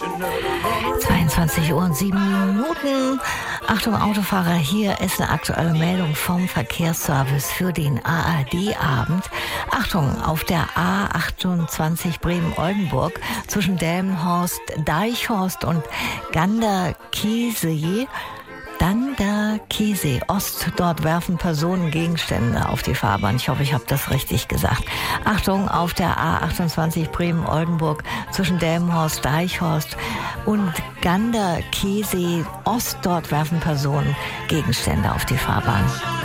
22:07. Achtung Autofahrer, hier ist eine aktuelle Meldung vom Verkehrsservice für den ARD-Abend. Achtung, auf der A28 Bremen-Oldenburg zwischen Delmenhorst, Deichhorst und Ganderkesee Ost. Dort werfen Personen Gegenstände auf die Fahrbahn. Ich hoffe, ich habe das richtig gesagt. Achtung, auf der A28 Bremen-Oldenburg zwischen Delmenhorst, Deichhorst und Ganderkesee Ost. Dort werfen Personen Gegenstände auf die Fahrbahn.